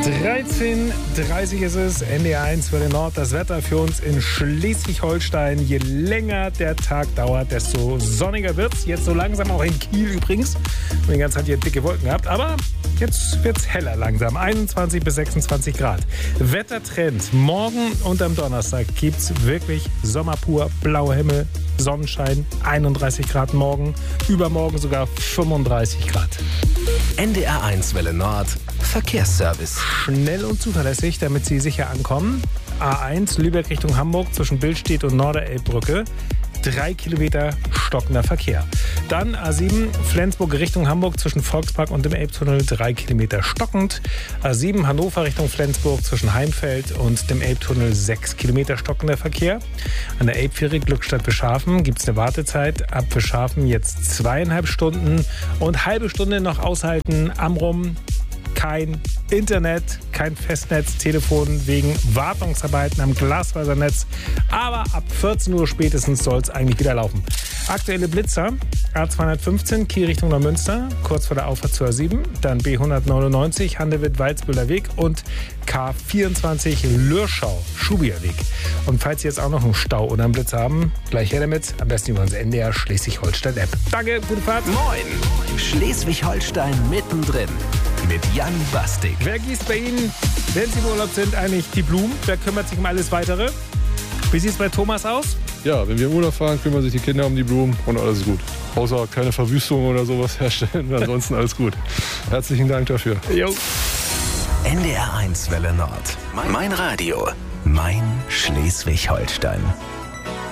13:30 ist es, NDR 1 für den Nord. Das Wetter für uns in Schleswig-Holstein. Je länger der Tag dauert, desto sonniger wird's. Jetzt so langsam auch in Kiel übrigens. Und die ganze Zeit hier dicke Wolken gehabt. Aber jetzt wird's heller langsam. 21 bis 26 Grad. Wettertrend. Morgen und am Donnerstag gibt's wirklich Sommer pur. Blauer Himmel, Sonnenschein. 31 Grad morgen. Übermorgen sogar 35 Grad. NDR 1 Welle Nord. Verkehrsservice. Schnell und zuverlässig, damit Sie sicher ankommen. A1 Lübeck Richtung Hamburg zwischen Billstedt und Norderelbbrücke. 3 Kilometer stockender Verkehr. Dann A7 Flensburg Richtung Hamburg zwischen Volkspark und dem Elbtunnel 3 Kilometer stockend. A7 Hannover Richtung Flensburg zwischen Heimfeld und dem Elbtunnel 6 Kilometer stockender Verkehr. An der Elbfähre Glückstadt Bischhafen gibt es eine Wartezeit. Ab Bischhafen jetzt 2,5 Stunden und halbe Stunde noch aushalten. Amrum kein Internet, kein Festnetztelefon wegen Wartungsarbeiten am Glasfasernetz. Aber ab 14 Uhr spätestens soll es eigentlich wieder laufen. Aktuelle Blitzer, A215 Kiel Richtung Neumünster, kurz vor der Auffahrt zur A7. Dann B199 Handewitt-Walzbühler Weg und K24 Lürschau Schubierweg. Weg. Und falls Sie jetzt auch noch einen Stau oder einen Blitz haben, gleich her damit. Am besten über unsere NDR Schleswig-Holstein-App. Danke, gute Fahrt. Moin, Schleswig-Holstein mittendrin. Mit Jan Bastik. Wer gießt bei Ihnen, wenn Sie im Urlaub sind, eigentlich die Blumen? Wer kümmert sich um alles Weitere? Wie sieht es bei Thomas aus? Ja, wenn wir im Urlaub fahren, kümmern sich die Kinder um die Blumen und alles ist gut. Außer keine Verwüstung oder sowas herstellen, ansonsten alles gut. Herzlichen Dank dafür. Jo. NDR 1 Welle Nord. Mein Radio. Mein Schleswig-Holstein.